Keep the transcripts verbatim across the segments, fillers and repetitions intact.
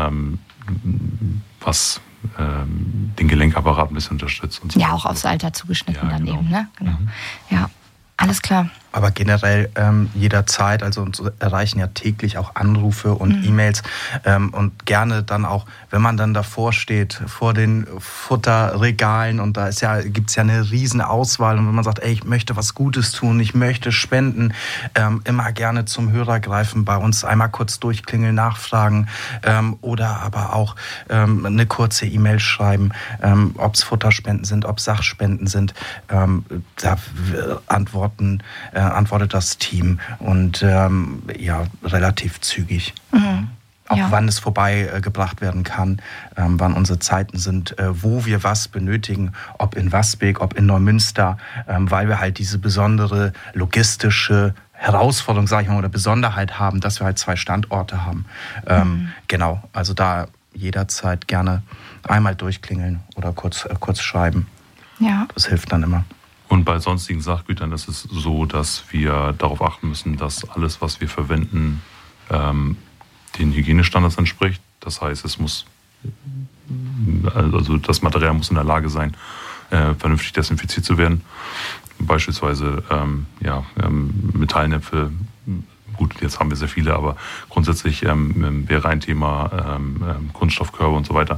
ähm, was ähm, den Gelenkapparat ein bisschen unterstützt. Und so. Ja, auch aufs Alter zugeschnitten ja, dann genau. eben, ne? Genau. Mhm. Ja, alles klar. Aber generell ähm, jederzeit, also uns erreichen ja täglich auch Anrufe und mhm. E-Mails ähm, und gerne dann auch, wenn man dann davor steht, vor den Futterregalen und da ist ja, gibt's ja eine riesen Auswahl und wenn man sagt, ey, ich möchte was Gutes tun, ich möchte spenden, ähm, immer gerne zum Hörer greifen, bei uns einmal kurz durchklingeln, nachfragen ähm, oder aber auch ähm, eine kurze E-Mail schreiben, ähm, ob es Futterspenden sind, ob es Sachspenden sind, ähm, da antworten äh, antwortet das Team und ähm, ja, relativ zügig. Mhm. Auch ja. wann es vorbeigebracht äh, werden kann, ähm, wann unsere Zeiten sind, äh, wo wir was benötigen, ob in Wasbeek, ob in Neumünster, ähm, weil wir halt diese besondere logistische Herausforderung, sage ich mal, oder Besonderheit haben, dass wir halt zwei Standorte haben. Ähm, mhm. Genau, also da jederzeit gerne einmal durchklingeln oder kurz, äh, kurz schreiben. Ja. Das hilft dann immer. Und bei sonstigen Sachgütern ist es so, dass wir darauf achten müssen, dass alles, was wir verwenden, ähm, den Hygienestandards entspricht. Das heißt, es muss, also das Material muss in der Lage sein, äh, vernünftig desinfiziert zu werden. Beispielsweise ähm, ja, ähm, Metallnäpfe. Gut, jetzt haben wir sehr viele, aber grundsätzlich ähm, wäre ein Thema ähm, Kunststoffkörbe und so weiter.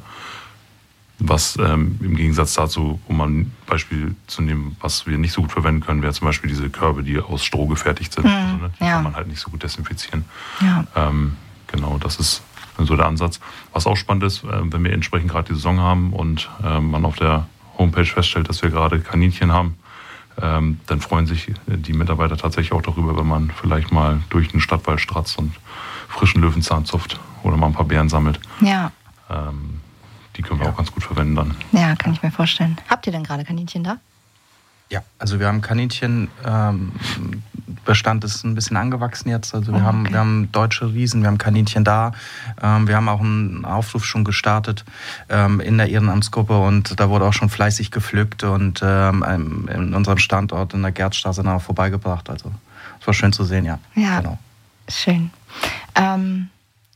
Was ähm, im Gegensatz dazu, um mal ein Beispiel zu nehmen, was wir nicht so gut verwenden können, wäre zum Beispiel diese Körbe, die aus Stroh gefertigt sind. Mhm, also, ne, die ja. kann man halt nicht so gut desinfizieren. Ja. Ähm, genau, das ist so der Ansatz. Was auch spannend ist, äh, wenn wir entsprechend gerade die Saison haben und äh, man auf der Homepage feststellt, dass wir gerade Kaninchen haben, ähm, dann freuen sich die Mitarbeiter tatsächlich auch darüber, wenn man vielleicht mal durch den Stadtwald stratzt und frischen Löwenzahn zupft oder mal ein paar Beeren sammelt. Ja. Ähm, Die können wir ja. auch ganz gut verwenden dann. Ja, kann ich mir vorstellen. Habt ihr denn gerade Kaninchen da? Ja, also wir haben Kaninchen, ähm, Bestand ist ein bisschen angewachsen jetzt. Also wir, Oh, okay. haben, wir haben deutsche Riesen, wir haben Kaninchen da. Ähm, wir haben auch einen Aufruf schon gestartet ähm, in der Ehrenamtsgruppe und da wurde auch schon fleißig gepflückt und ähm, in unserem Standort in der Gerdstraße dann auch vorbeigebracht. Also es war schön zu sehen, ja. Ja, genau. Schön. Ähm,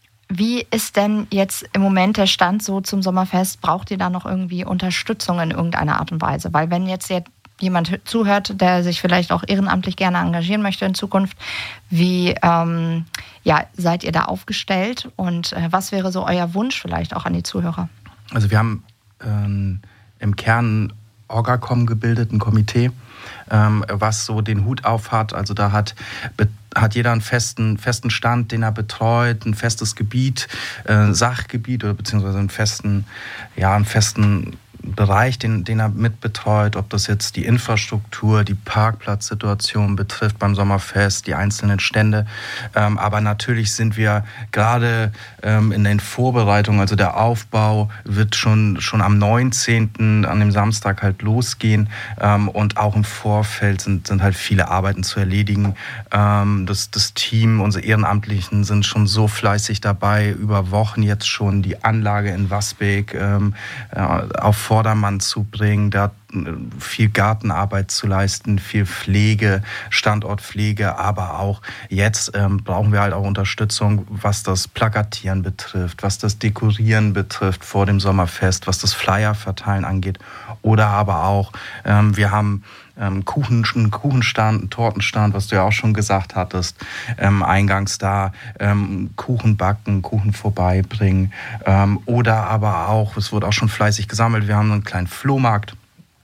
wie ist denn jetzt im Moment der Stand so zum Sommerfest? Braucht ihr da noch irgendwie Unterstützung in irgendeiner Art und Weise? Weil wenn jetzt jemand zuhört, der sich vielleicht auch ehrenamtlich gerne engagieren möchte in Zukunft, wie ähm, ja, seid ihr da aufgestellt und äh, was wäre so euer Wunsch vielleicht auch an die Zuhörer? Also wir haben ähm, im Kern Orgacom gebildet, ein Komitee, ähm, was so den Hut auf hat. Also da hat, hat jeder einen festen, festen Stand, den er betreut, ein festes Gebiet, äh, Sachgebiet oder beziehungsweise einen festen, ja, einen festen Bereich, den, den er mitbetreut, ob das jetzt die Infrastruktur, die Parkplatzsituation betrifft beim Sommerfest, die einzelnen Stände. Ähm, aber natürlich sind wir gerade ähm, in den Vorbereitungen, also der Aufbau wird schon, schon am neunzehnten an dem Samstag halt losgehen. Ähm, und auch im Vorfeld sind, sind halt viele Arbeiten zu erledigen. Ähm, das, das Team, unsere Ehrenamtlichen sind schon so fleißig dabei, über Wochen jetzt schon die Anlage in Wasbeek ähm, ja, auf Vordermann zu bringen, da viel Gartenarbeit zu leisten, viel Pflege, Standortpflege, aber auch jetzt ähm, brauchen wir halt auch Unterstützung, was das Plakatieren betrifft, was das Dekorieren betrifft vor dem Sommerfest, was das Flyer-Verteilen angeht oder aber auch, ähm, wir haben ähm, Kuchen, einen Kuchenstand, einen Tortenstand, was du ja auch schon gesagt hattest, ähm, eingangs da, ähm, Kuchen backen, Kuchen vorbeibringen ähm, oder aber auch, es wurde auch schon fleißig gesammelt, wir haben einen kleinen Flohmarkt,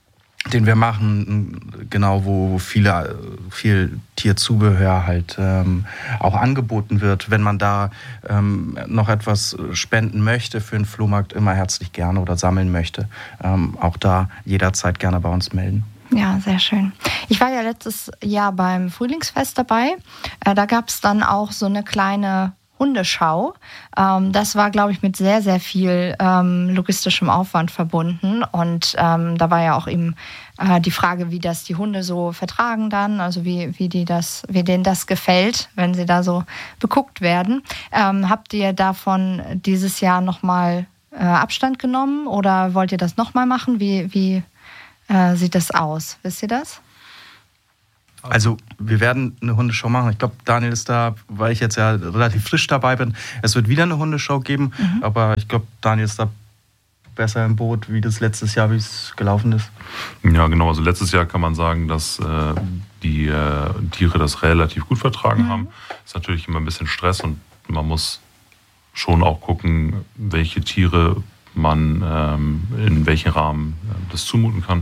den wir machen, genau, wo viele, viel Tierzubehör halt ähm, auch angeboten wird. Wenn man da ähm, noch etwas spenden möchte für den Flohmarkt, immer herzlich gerne oder sammeln möchte, ähm, auch da jederzeit gerne bei uns melden. Ja, sehr schön. Ich war ja letztes Jahr beim Frühlingsfest dabei. Äh, da gab es dann auch so eine kleine Hundeschau. Ähm, das war, glaube ich, mit sehr, sehr viel ähm, logistischem Aufwand verbunden. Und ähm, da war ja auch eben äh, die Frage, wie das die Hunde so vertragen dann, also wie, wie, die das, wie denen das gefällt, wenn sie da so beguckt werden. Ähm, habt ihr davon dieses Jahr nochmal äh, Abstand genommen oder wollt ihr das nochmal machen? Wie, wie äh, sieht das aus? Wisst ihr das? Also wir werden eine Hundeschau machen. Ich glaube, Daniel ist da, weil ich jetzt ja relativ frisch dabei bin. Es wird wieder eine Hundeschau geben, mhm. aber ich glaube, Daniel ist da besser im Boot, wie das letztes Jahr, wie es gelaufen ist. Ja, genau. Also letztes Jahr kann man sagen, dass äh, die äh, Tiere das relativ gut vertragen mhm. haben. Ist natürlich immer ein bisschen Stress und man muss schon auch gucken, welche Tiere man ähm, in welchem Rahmen äh, das zumuten kann.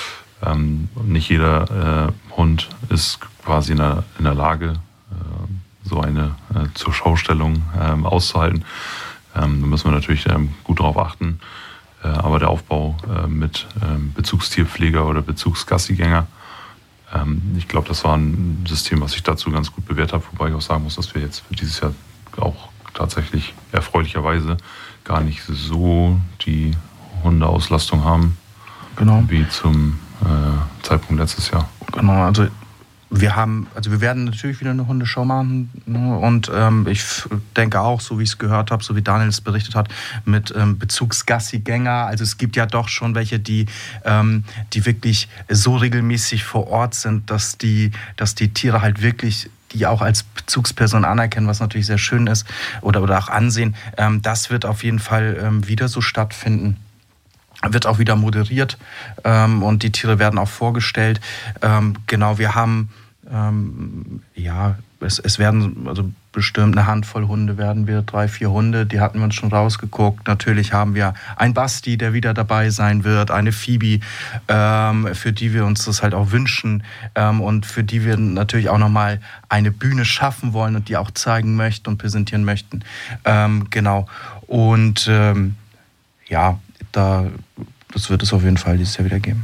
Ähm, nicht jeder äh, Hund ist quasi in der, in der Lage, äh, so eine äh, zur Schaustellung äh, auszuhalten. Ähm, da müssen wir natürlich ähm, gut darauf achten. Äh, aber der Aufbau äh, mit ähm, Bezugstierpfleger oder Bezugsgassigänger, ähm, ich glaube, das war ein System, was sich dazu ganz gut bewährt hat. Wobei ich auch sagen muss, dass wir jetzt für dieses Jahr auch tatsächlich erfreulicherweise gar nicht so die Hundeauslastung haben, genau. wie zum äh, Zeitpunkt letztes Jahr. Genau, also wir haben, also wir werden natürlich wieder eine Hundeschau machen, ne? Und ähm, ich denke auch, so wie ich es gehört habe, so wie Daniel es berichtet hat, mit ähm, Bezugsgassigänger. Also es gibt ja doch schon welche, die, ähm, die wirklich so regelmäßig vor Ort sind, dass die, dass die Tiere halt wirklich die auch als Bezugsperson anerkennen, was natürlich sehr schön ist, oder, oder auch ansehen. Ähm, das wird auf jeden Fall ähm, wieder so stattfinden. Wird auch wieder moderiert ähm, und die Tiere werden auch vorgestellt. Ähm, genau, wir haben, ähm, ja, es, es werden also bestimmt eine Handvoll Hunde werden wir, drei, vier Hunde, die hatten wir uns schon rausgeguckt. Natürlich haben wir einen Basti, der wieder dabei sein wird, eine Phoebe, ähm, für die wir uns das halt auch wünschen ähm, und für die wir natürlich auch nochmal eine Bühne schaffen wollen und die auch zeigen möchten und präsentieren möchten. Ähm, genau, und ähm, ja, da, das wird es auf jeden Fall dieses Jahr wieder geben.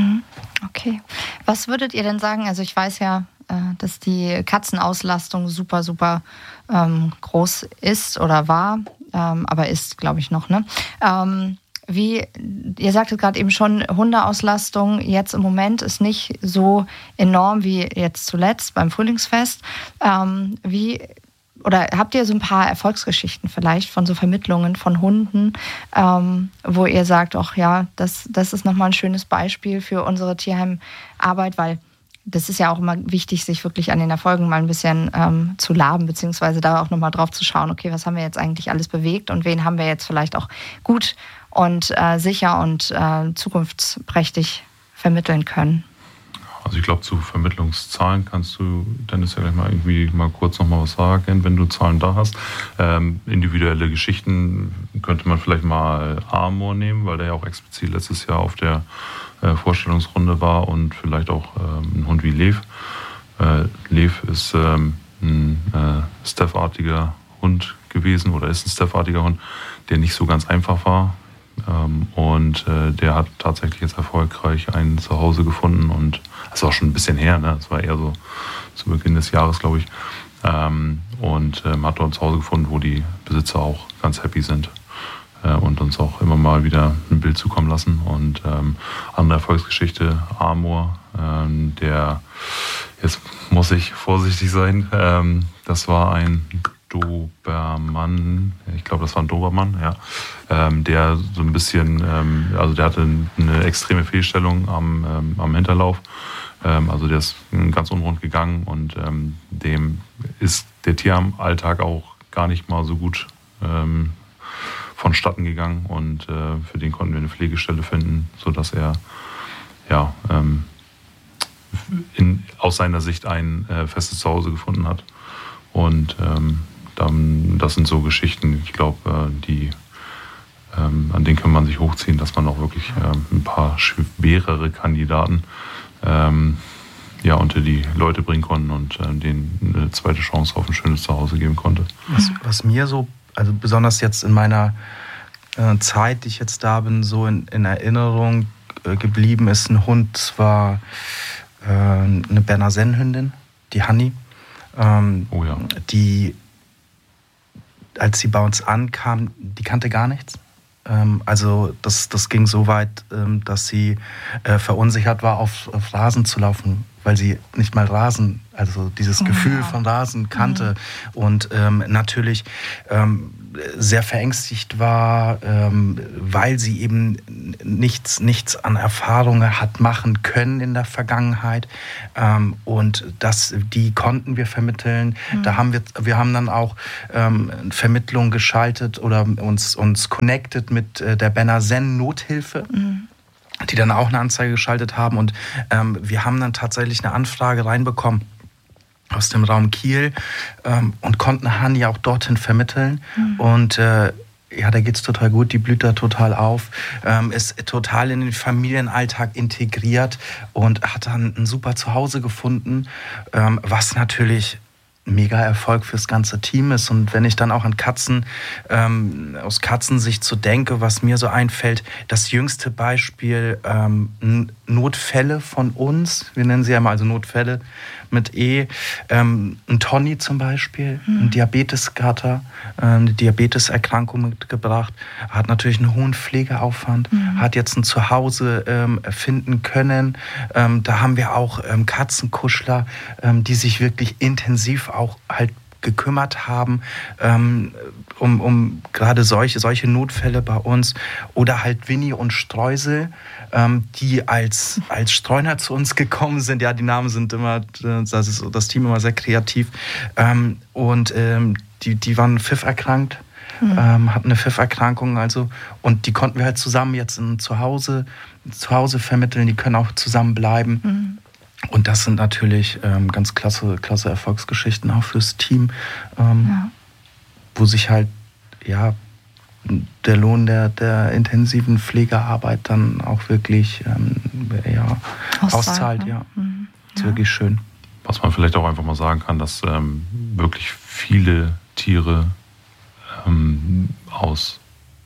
Okay. Was würdet ihr denn sagen? Also ich weiß ja, dass die Katzenauslastung super, super ähm, groß ist oder war, ähm, aber ist, glaube ich, noch, ne? Ähm, wie, ihr sagtet gerade eben schon, Hundeauslastung jetzt im Moment ist nicht so enorm wie jetzt zuletzt beim Frühlingsfest. Ähm, wie Oder habt ihr so ein paar Erfolgsgeschichten vielleicht von so Vermittlungen von Hunden, ähm, wo ihr sagt, ach ja, das, das ist nochmal ein schönes Beispiel für unsere Tierheimarbeit, weil das ist ja auch immer wichtig, sich wirklich an den Erfolgen mal ein bisschen ähm, zu laben, beziehungsweise da auch nochmal drauf zu schauen, okay, was haben wir jetzt eigentlich alles bewegt und wen haben wir jetzt vielleicht auch gut und äh, sicher und äh, zukunftsträchtig vermitteln können. Also ich glaube, zu Vermittlungszahlen kannst du, Dennis, ja gleich mal irgendwie mal kurz noch mal was sagen, wenn du Zahlen da hast. Ähm, individuelle Geschichten könnte man vielleicht mal Amor nehmen, weil der ja auch explizit letztes Jahr auf der äh, Vorstellungsrunde war und vielleicht auch ähm, ein Hund wie Lev. Äh, Lev ist ähm, ein äh, Staff-artiger Hund gewesen oder ist ein Staff-artiger Hund, der nicht so ganz einfach war. Ähm, und äh, der hat tatsächlich jetzt erfolgreich ein Zuhause gefunden und das ist auch schon ein bisschen her, ne? Das war eher so zu Beginn des Jahres, glaube ich. Ähm, und ähm, hat dort ein Zuhause gefunden, wo die Besitzer auch ganz happy sind äh, und uns auch immer mal wieder ein Bild zukommen lassen. Und ähm, andere Erfolgsgeschichte, Amor, ähm, der, jetzt muss ich vorsichtig sein, ähm, das war ein Dobermann, ich glaube, das war ein Dobermann, ja, ähm, der so ein bisschen, ähm, also der hatte eine extreme Fehlstellung am, ähm, am Hinterlauf, ähm, also der ist ganz unrund gegangen und ähm, dem ist der Tieralltag auch gar nicht mal so gut ähm, vonstatten gegangen und äh, für den konnten wir eine Pflegestelle finden, sodass er ja, ähm, in, aus seiner Sicht ein äh, festes Zuhause gefunden hat. Und ähm, dann, das sind so Geschichten, ich glaube, die, ähm, an denen kann man sich hochziehen, dass man auch wirklich ähm, ein paar schwerere Kandidaten ähm, ja, unter die Leute bringen konnten und äh, denen eine zweite Chance auf ein schönes Zuhause geben konnte. Was, was mir so, also besonders jetzt in meiner äh, Zeit, die ich jetzt da bin, so in, in Erinnerung äh, geblieben ist, ein Hund, zwar äh, eine Berner Sennhündin, die Hanni. Ähm, oh ja. Die, als sie bei uns ankam, die kannte gar nichts. Ähm, also das, das ging so weit, ähm, dass sie äh, verunsichert war, auf, auf Rasen zu laufen, weil sie nicht mal Rasen, also dieses oh, Gefühl ja. von Rasen kannte. Mhm. Und ähm, natürlich ähm, sehr verängstigt war, ähm, weil sie eben nichts, nichts an Erfahrungen hat machen können in der Vergangenheit. Ähm, und das, die konnten wir vermitteln. Mhm. Da haben wir, wir haben dann auch ähm, Vermittlung geschaltet oder uns, uns connected mit äh, der Benazen Nothilfe. Mhm. Die dann auch eine Anzeige geschaltet haben. Und ähm, wir haben dann tatsächlich eine Anfrage reinbekommen aus dem Raum Kiel ähm, und konnten Hani auch dorthin vermitteln. Mhm. Und äh, ja, da geht's total gut, die blüht da total auf, ähm, ist total in den Familienalltag integriert und hat dann ein super Zuhause gefunden, ähm, was natürlich mega Erfolg fürs ganze Team ist. Und wenn ich dann auch an Katzen, ähm, aus Katzensicht so denke, was mir so einfällt, das jüngste Beispiel, ähm, Notfälle von uns, wir nennen sie ja mal also Notfälle mit E, ähm, ein Toni zum Beispiel, mhm. ein Diabetesgatter, äh, eine Diabeteserkrankung mitgebracht, hat natürlich einen hohen Pflegeaufwand, mhm. hat jetzt ein Zuhause ähm, finden können. Ähm, da haben wir auch ähm, Katzenkuschler, ähm, die sich wirklich intensiv auch halt gekümmert haben, ähm, um, um gerade solche, solche Notfälle bei uns. Oder halt Winnie und Streusel, ähm, die als, als Streuner zu uns gekommen sind. Ja, die Namen sind immer, das ist das Team immer sehr kreativ. Ähm, und ähm, die, die waren Pfiff erkrankt, mhm. ähm, hatten eine Pfifferkrankung, also, und die konnten wir halt zusammen jetzt in Zuhause, zu Hause vermitteln, die können auch zusammen bleiben. Mhm. Und das sind natürlich ähm, ganz klasse, klasse Erfolgsgeschichten auch fürs Team, ähm, ja. wo sich halt ja der Lohn der, der intensiven Pflegearbeit dann auch wirklich ähm, ja, auszahlt. auszahlt ja. Mhm. Das ist ja. wirklich schön. Was man vielleicht auch einfach mal sagen kann, dass ähm, wirklich viele Tiere ähm, aus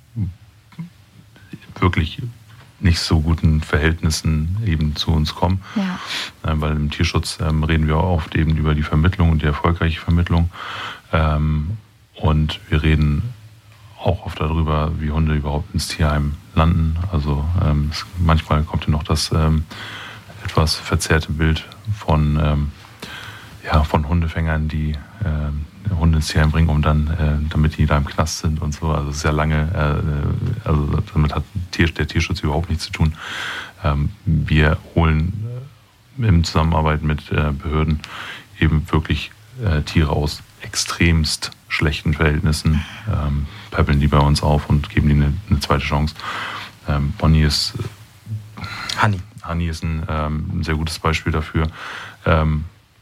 wirklich nicht so guten Verhältnissen eben zu uns kommen. Ja. Ähm, weil im Tierschutz ähm, reden wir oft eben über die Vermittlung und die erfolgreiche Vermittlung. Ähm, und wir reden auch oft darüber, wie Hunde überhaupt ins Tierheim landen. Also ähm, es, manchmal kommt ja noch das ähm, etwas verzerrte Bild von, ähm, ja, von Hundefängern, die ähm, Hunde ins Tierheim bringen, um dann, äh, damit die da im Knast sind und so. Also es ist ja lange, äh, also damit hat Tier, der Tierschutz überhaupt nichts zu tun. Ähm, wir holen äh, in Zusammenarbeit mit äh, Behörden eben wirklich äh, Tiere aus extremst schlechten Verhältnissen, ähm, päppeln die bei uns auf und geben ihnen eine, eine zweite Chance. Ähm, Bonnie ist Hani. Hani ist ein, ähm, ein sehr gutes Beispiel dafür. Ähm,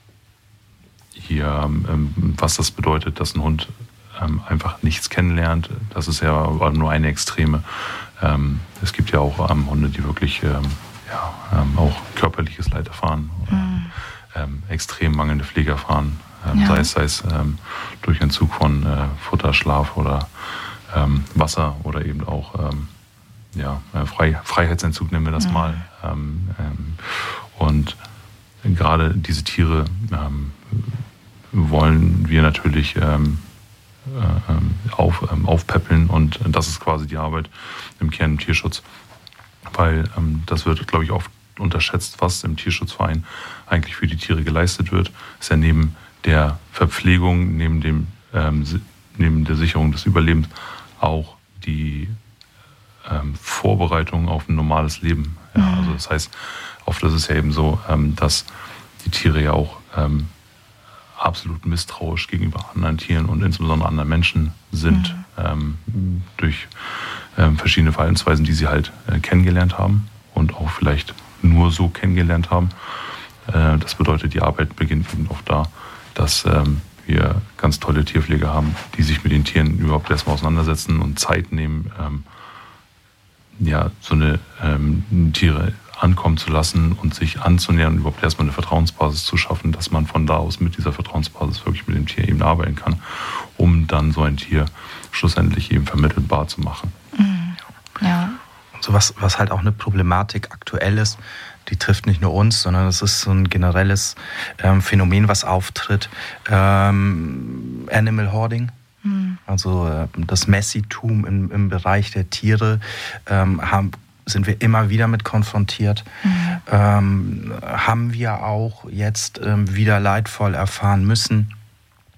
hier, ähm, was das bedeutet, dass ein Hund ähm, einfach nichts kennenlernt. Das ist ja nur eine Extreme. Ähm, es gibt ja auch ähm, Hunde, die wirklich ähm, ja, ähm, auch körperliches Leid erfahren, oder, mhm. ähm, extrem mangelnde Pflege erfahren, ähm, ja. sei es, sei es ähm, durch Entzug von äh, Futter, Schlaf oder ähm, Wasser oder eben auch ähm, ja, Frei, Freiheitsentzug, nennen wir das mhm. mal. Ähm, ähm, und gerade diese Tiere ähm, wollen wir natürlich ähm, äh, auf, ähm, aufpäppeln, und das ist quasi die Arbeit im Kern im Tierschutz, weil ähm, das wird, glaube ich, oft unterschätzt, was im Tierschutzverein eigentlich für die Tiere geleistet wird. Das ist ja neben der Verpflegung, neben, dem, ähm, neben der Sicherung des Überlebens auch die ähm, Vorbereitung auf ein normales Leben. Ja, mhm. Also das heißt, oft ist es ja eben so, ähm, dass die Tiere ja auch ähm, absolut misstrauisch gegenüber anderen Tieren und insbesondere anderen Menschen sind, mhm. ähm, durch ähm, verschiedene Verhaltensweisen, die sie halt äh, kennengelernt haben und auch vielleicht nur so kennengelernt haben. Äh, das bedeutet, die Arbeit beginnt eben oft da, dass ähm, wir ganz tolle Tierpfleger haben, die sich mit den Tieren überhaupt erstmal auseinandersetzen und Zeit nehmen, ähm, ja, so eine ähm, Tiere ankommen zu lassen und sich anzunähern und überhaupt erstmal eine Vertrauensbasis zu schaffen, dass man von da aus mit dieser Vertrauensbasis wirklich mit dem Tier eben arbeiten kann, um dann so ein Tier schlussendlich eben vermittelbar zu machen. Mhm. Ja. Und so was, was halt auch eine Problematik aktuell ist, die trifft nicht nur uns, sondern es ist so ein generelles ähm, Phänomen, was auftritt. Ähm, Animal Hoarding. Mhm. Also äh, das Messitum im, im Bereich der Tiere ähm, haben sind wir immer wieder mit konfrontiert. Mhm. Ähm, haben wir auch jetzt ähm, wieder leidvoll erfahren müssen,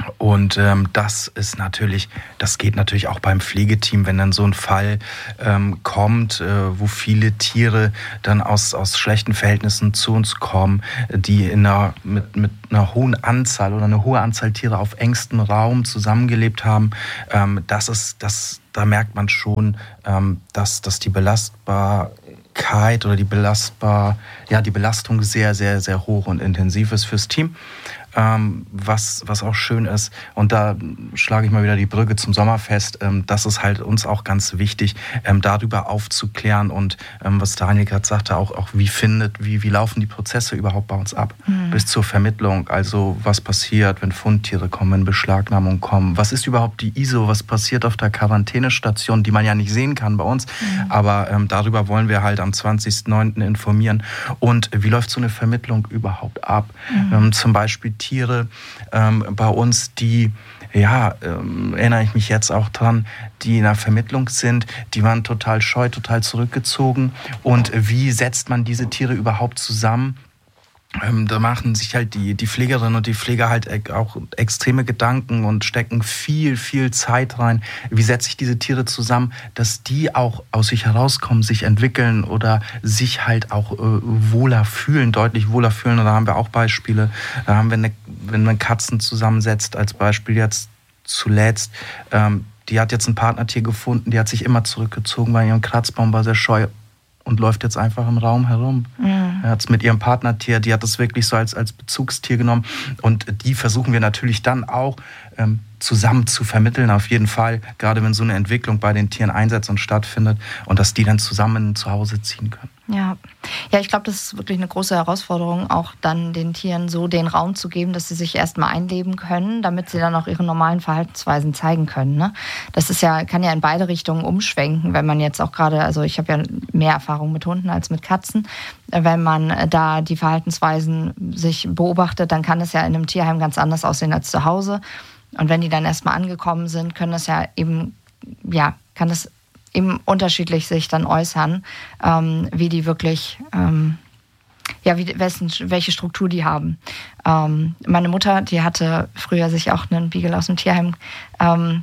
Und ähm, das ist natürlich, das geht natürlich auch beim Pflegeteam, wenn dann so ein Fall ähm, kommt, äh, wo viele Tiere dann aus, aus schlechten Verhältnissen zu uns kommen, die in einer, mit, mit einer hohen Anzahl oder eine hohe Anzahl Tiere auf engstem Raum zusammengelebt haben. Ähm, das ist, das, da merkt man schon, ähm, dass, dass die Belastbarkeit oder die belastbar, ja, die Belastung sehr, sehr, sehr hoch und intensiv ist fürs Team. Ähm, was, was auch schön ist, und da schlage ich mal wieder die Brücke zum Sommerfest, ähm, das ist halt uns auch ganz wichtig, ähm, darüber aufzuklären und ähm, was Daniel gerade sagte, auch, auch wie findet, wie, wie laufen die Prozesse überhaupt bei uns ab, mhm. bis zur Vermittlung, also was passiert, wenn Fundtiere kommen, wenn Beschlagnahmungen kommen, was ist überhaupt die I S O, was passiert auf der Quarantänestation, die man ja nicht sehen kann bei uns, mhm. aber ähm, darüber wollen wir halt am zwanzigsten neunten informieren und wie läuft so eine Vermittlung überhaupt ab, mhm. ähm, zum Beispiel Tiere ähm, bei uns, die, ja, ähm, erinnere ich mich jetzt auch dran, die in der Vermittlung sind, die waren total scheu, total zurückgezogen. Und wie setzt man diese Tiere überhaupt zusammen? Ähm, da machen sich halt die, die Pflegerinnen und die Pfleger halt auch extreme Gedanken und stecken viel, viel Zeit rein. Wie setze ich diese Tiere zusammen, dass die auch aus sich herauskommen, sich entwickeln oder sich halt auch äh, wohler fühlen, deutlich wohler fühlen. Und da haben wir auch Beispiele. Da haben wir, eine, wenn man Katzen zusammensetzt, als Beispiel jetzt zuletzt, ähm, die hat jetzt ein Partnertier gefunden, die hat sich immer zurückgezogen, weil ihrem Kratzbaum war sehr scheu und läuft jetzt einfach im Raum herum. Mhm. Er hat es mit ihrem Partnertier, die hat es wirklich so als, als Bezugstier genommen. Und die versuchen wir natürlich dann auch ähm, zusammen zu vermitteln, auf jeden Fall. Gerade wenn so eine Entwicklung bei den Tieren einsetzt und stattfindet und dass die dann zusammen zu Hause ziehen können. Ja, ja, ich glaube, das ist wirklich eine große Herausforderung, auch dann den Tieren so den Raum zu geben, dass sie sich erstmal einleben können, damit sie dann auch ihre normalen Verhaltensweisen zeigen können. Ne? Das ist ja, kann ja in beide Richtungen umschwenken, wenn man jetzt auch gerade, also ich habe ja mehr Erfahrung mit Hunden als mit Katzen, wenn man da die Verhaltensweisen sich beobachtet, dann kann es ja in einem Tierheim ganz anders aussehen als zu Hause. Und wenn die dann erstmal angekommen sind, können das ja eben, ja, kann das eben unterschiedlich sich dann äußern, ähm, wie die wirklich, ähm, ja, wie, wessen, welche Struktur die haben. Ähm, meine Mutter, die hatte früher sich auch einen Beagle aus dem Tierheim ähm,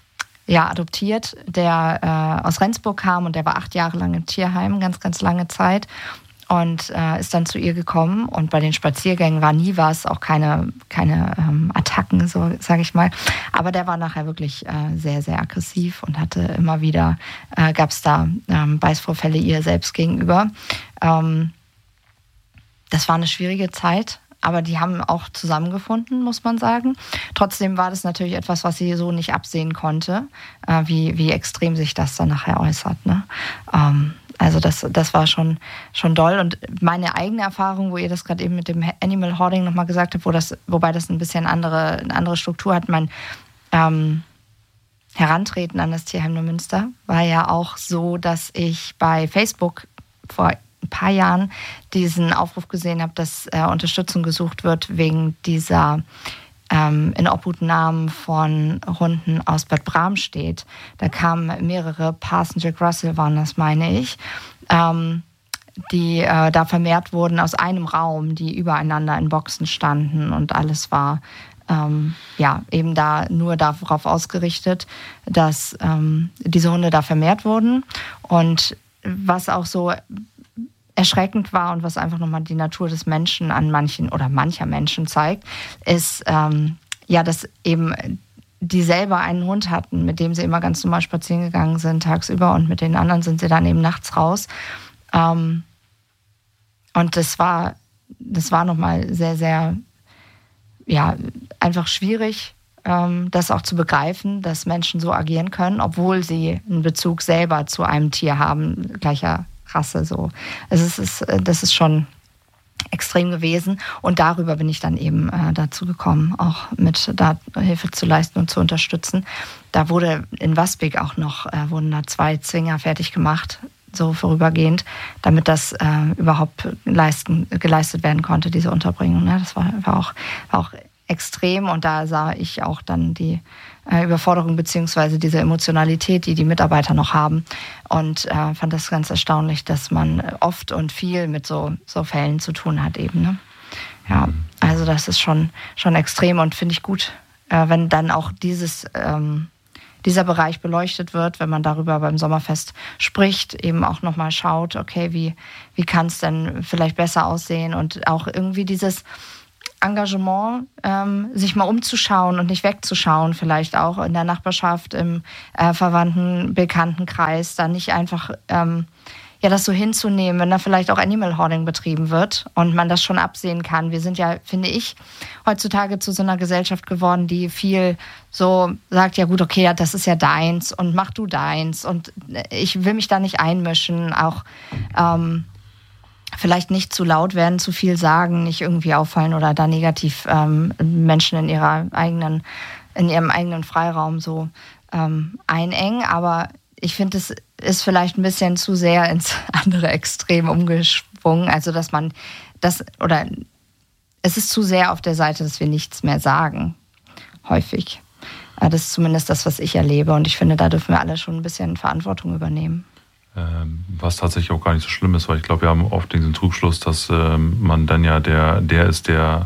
ja, adoptiert, der äh, aus Rendsburg kam und der war acht Jahre lang im Tierheim, ganz, ganz lange Zeit. Und äh, ist dann zu ihr gekommen und bei den Spaziergängen war nie was, auch keine, keine ähm, Attacken, so sage ich mal. Aber der war nachher wirklich äh, sehr, sehr aggressiv und hatte immer wieder, äh, gab es da ähm, Beißvorfälle ihr selbst gegenüber. Ähm, das war eine schwierige Zeit, aber die haben auch zusammengefunden, muss man sagen. Trotzdem war das natürlich etwas, was sie so nicht absehen konnte, äh, wie, wie extrem sich das dann nachher äußert. Ne? Ähm, Also das, das war schon, schon doll. Und meine eigene Erfahrung, wo ihr das gerade eben mit dem Animal Hoarding nochmal gesagt habt, wo das, wobei das ein bisschen andere, eine andere Struktur hat, mein ähm, Herantreten an das Tierheim Neumünster war ja auch so, dass ich bei Facebook vor ein paar Jahren diesen Aufruf gesehen habe, dass äh, Unterstützung gesucht wird wegen dieser ähm, Inobhutnahmen von Hunden aus Bad Bramstedt. Da kamen mehrere, Parson Jack Russell waren das, meine ich, ähm, die äh, da vermehrt wurden aus einem Raum, die übereinander in Boxen standen und alles war ähm, ja eben da nur darauf ausgerichtet, dass ähm, diese Hunde da vermehrt wurden. Und was auch so erschreckend war und was einfach nochmal die Natur des Menschen an manchen oder mancher Menschen zeigt, ist ähm, ja, dass eben die selber einen Hund hatten, mit dem sie immer ganz normal spazieren gegangen sind tagsüber und mit den anderen sind sie dann eben nachts raus. Ähm, und das war, das war nochmal sehr, sehr, ja, einfach schwierig, ähm, das auch zu begreifen, dass Menschen so agieren können, obwohl sie einen Bezug selber zu einem Tier haben, gleicher Rasse so. Also es ist, das ist schon extrem gewesen und darüber bin ich dann eben äh, dazu gekommen, auch mit da Hilfe zu leisten und zu unterstützen. Da wurde in Waspik auch noch, äh, wurden da zwei Zwinger fertig gemacht, so vorübergehend, damit das äh, überhaupt leisten, geleistet werden konnte, diese Unterbringung. Ne? Das war, war, auch, war auch extrem und da sah ich auch dann die äh, Überforderung beziehungsweise diese Emotionalität, die die Mitarbeiter noch haben und äh, fand das ganz erstaunlich, dass man oft und viel mit so, so Fällen zu tun hat eben. Ne? Ja, also das ist schon, schon extrem und finde ich gut, äh, wenn dann auch dieses, ähm, dieser Bereich beleuchtet wird, wenn man darüber beim Sommerfest spricht, eben auch nochmal schaut, okay, wie, wie kann es denn vielleicht besser aussehen und auch irgendwie dieses Engagement, ähm, sich mal umzuschauen und nicht wegzuschauen, vielleicht auch in der Nachbarschaft, im äh, Verwandten, Bekanntenkreis, da nicht einfach ähm, ja, das so hinzunehmen, wenn da vielleicht auch Animal Hoarding betrieben wird und man das schon absehen kann. Wir sind ja, finde ich, heutzutage zu so einer Gesellschaft geworden, die viel so sagt, ja gut, okay, das ist ja deins und mach du deins und ich will mich da nicht einmischen, auch ähm, vielleicht nicht zu laut werden, zu viel sagen, nicht irgendwie auffallen oder da negativ ähm, Menschen in ihrer eigenen, in ihrem eigenen Freiraum so ähm, einengen. Aber ich finde, es ist vielleicht ein bisschen zu sehr ins andere Extrem umgeschwungen. Also, dass man das, oder es ist zu sehr auf der Seite, dass wir nichts mehr sagen. Häufig. Das ist zumindest das, was ich erlebe. Und ich finde, da dürfen wir alle schon ein bisschen Verantwortung übernehmen. Ähm, was tatsächlich auch gar nicht so schlimm ist, weil ich glaube, wir haben oft diesen Trugschluss, dass ähm, man dann ja der, der ist, der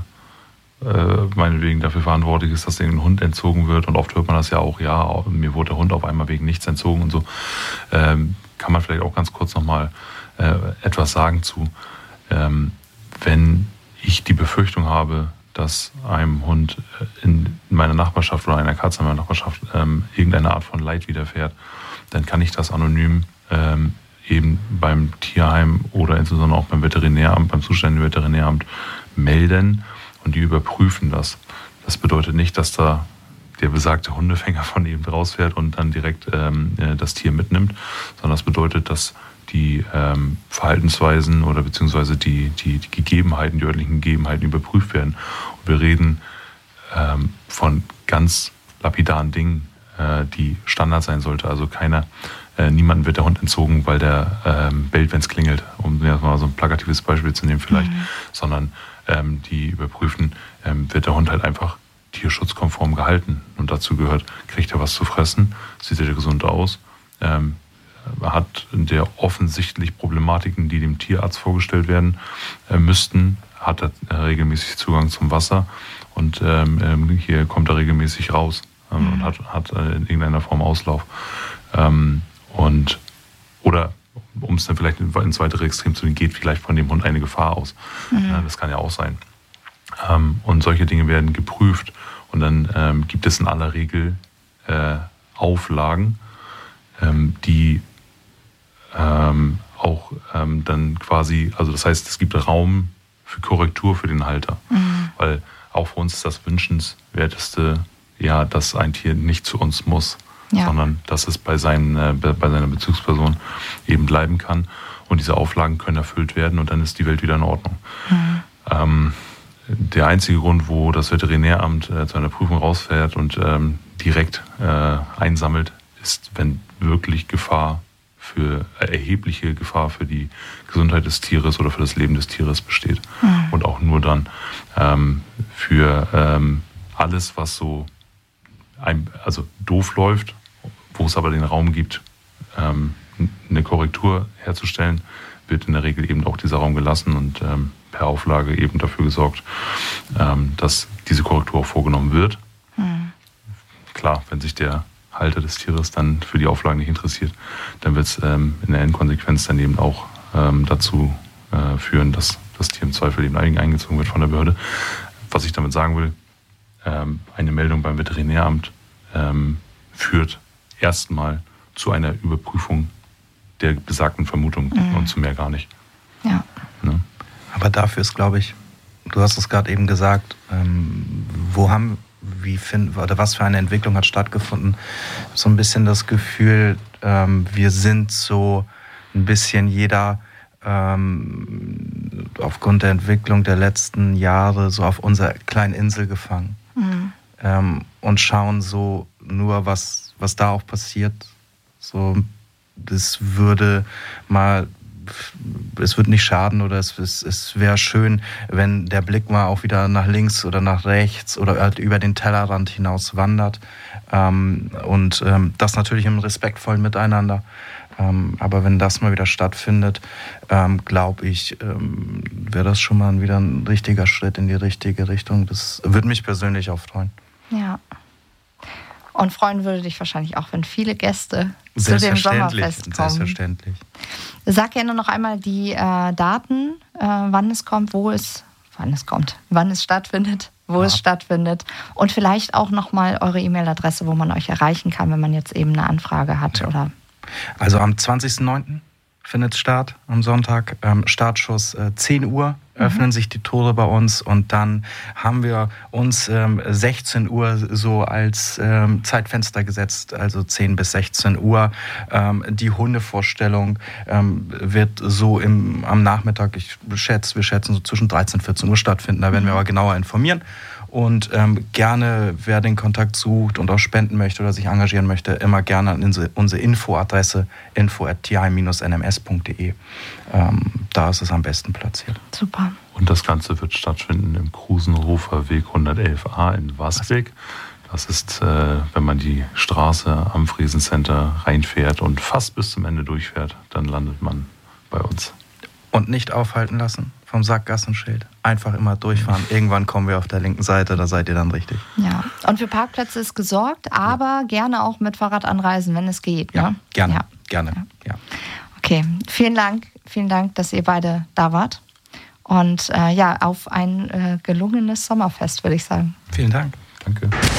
äh, meinetwegen dafür verantwortlich ist, dass dem Hund entzogen wird. Und oft hört man das ja auch, ja, mir wurde der Hund auf einmal wegen nichts entzogen und so. Ähm, kann man vielleicht auch ganz kurz nochmal äh, etwas sagen zu. Ähm, wenn ich die Befürchtung habe, dass einem Hund in meiner Nachbarschaft oder einer Katze in meiner Nachbarschaft ähm, irgendeine Art von Leid widerfährt, dann kann ich das anonym ähm, eben beim Tierheim oder insbesondere auch beim Veterinäramt, beim zuständigen Veterinäramt melden und die überprüfen das. Das bedeutet nicht, dass da der besagte Hundefänger von eben rausfährt und dann direkt ähm, das Tier mitnimmt, sondern das bedeutet, dass die ähm, Verhaltensweisen oder beziehungsweise die, die, die Gegebenheiten, die örtlichen Gegebenheiten überprüft werden. Und wir reden ähm, von ganz lapidaren Dingen, äh, die Standard sein sollte. Also keiner, äh, niemandem wird der Hund entzogen, weil der ähm, bellt, wenn es klingelt, um jetzt mal so ein plakatives Beispiel zu nehmen vielleicht, mhm. sondern ähm, die überprüfen, ähm, wird der Hund halt einfach tierschutzkonform gehalten. Und dazu gehört, kriegt er was zu fressen, sieht er gesund aus, ähm, hat der offensichtlich Problematiken, die dem Tierarzt vorgestellt werden äh, müssten, hat er äh, regelmäßig Zugang zum Wasser und ähm, hier kommt er regelmäßig raus ähm, mhm. und hat, hat äh, in irgendeiner Form Auslauf. Ähm, und oder um es dann vielleicht ins weitere Extrem zu gehen, geht vielleicht von dem Hund eine Gefahr aus. Mhm. Ja, das kann ja auch sein. Ähm, und solche Dinge werden geprüft und dann ähm, gibt es in aller Regel äh, Auflagen, ähm, die ähm, auch ähm, dann quasi, also das heißt, es gibt Raum für Korrektur für den Halter. Mhm. Weil auch für uns ist das Wünschenswerteste, ja, dass ein Tier nicht zu uns muss, ja. sondern dass es bei, seinen, äh, bei seiner Bezugsperson eben bleiben kann. Und diese Auflagen können erfüllt werden und dann ist die Welt wieder in Ordnung. Mhm. Ähm, der einzige Grund, wo das Veterinäramt äh, zu einer Prüfung rausfährt und ähm, direkt äh, einsammelt, ist, wenn wirklich Gefahr für äh, erhebliche Gefahr für die Gesundheit des Tieres oder für das Leben des Tieres besteht. Mhm. Und auch nur dann ähm, für ähm, alles, was so ein, also doof läuft, wo es aber den Raum gibt, ähm, eine Korrektur herzustellen, wird in der Regel eben auch dieser Raum gelassen und ähm, per Auflage eben dafür gesorgt, ähm, dass diese Korrektur auch vorgenommen wird. Mhm. Klar, wenn sich der Halter des Tieres dann für die Auflagen nicht interessiert, dann wird es ähm, in der Endkonsequenz dann eben auch ähm, dazu äh, führen, dass das Tier im Zweifel eben eingezogen wird von der Behörde. Was ich damit sagen will, ähm, eine Meldung beim Veterinäramt ähm, führt erstmal zu einer Überprüfung der besagten Vermutung mhm. und zu mehr gar nicht. Ja. Ne? Aber dafür ist, glaube ich, du hast es gerade eben gesagt, ähm, wo haben Wie find, oder was für eine Entwicklung hat stattgefunden? So ein bisschen das Gefühl, ähm, wir sind so ein bisschen jeder ähm, aufgrund der Entwicklung der letzten Jahre so auf unserer kleinen Insel gefangen mhm. ähm, und schauen so nur, was, was da auch passiert. So, das würde mal es wird nicht schaden oder es, es, es wäre schön, wenn der Blick mal auch wieder nach links oder nach rechts oder halt über den Tellerrand hinaus wandert. Ähm, und ähm, das natürlich im respektvollen Miteinander. Ähm, aber wenn das mal wieder stattfindet, ähm, glaube ich, ähm, wäre das schon mal wieder ein richtiger Schritt in die richtige Richtung. Das würde mich persönlich auch freuen. Ja. Und freuen würde dich wahrscheinlich auch, wenn viele Gäste zu dem Sommerfest kommen. Selbstverständlich. Sag gerne noch einmal die äh, Daten, äh, wann es kommt, wo es, wann es kommt, wann es stattfindet, wo ja. es stattfindet. Und vielleicht auch nochmal eure E-Mail-Adresse, wo man euch erreichen kann, wenn man jetzt eben eine Anfrage hat. Ja. Oder also am zwanzigsten neunten findet es statt, am Sonntag. Ähm, Startschuss äh, zehn Uhr öffnen mhm. sich die Tore bei uns und dann haben wir uns ähm, sechzehn Uhr so als ähm, Zeitfenster gesetzt, also zehn bis sechzehn Uhr. Ähm, die Hundevorstellung ähm, wird so im, am Nachmittag, ich schätze, wir schätzen so zwischen dreizehn und vierzehn Uhr stattfinden, da werden wir aber genauer informieren. Und ähm, gerne, wer den Kontakt sucht und auch spenden möchte oder sich engagieren möchte, immer gerne an unsere, unsere Infoadresse info at t i dash n m s punkt d e. Ähm, da ist es am besten platziert. Super. Und das Ganze wird stattfinden im Krusenhofer Weg hundertelf a in Wasbeck. Das ist, äh, wenn man die Straße am Friesencenter reinfährt und fast bis zum Ende durchfährt, dann landet man bei uns. Und nicht aufhalten lassen vom Sackgassenschild. Einfach immer durchfahren. Irgendwann kommen wir auf der linken Seite, da seid ihr dann richtig. Ja, und für Parkplätze ist gesorgt, aber ja. gerne auch mit Fahrrad anreisen, wenn es geht. Ja, ne? gerne, ja. gerne. Ja. Okay, vielen Dank, vielen Dank, dass ihr beide da wart. Und äh, ja, auf ein äh, gelungenes Sommerfest, würde ich sagen. Vielen Dank. Danke.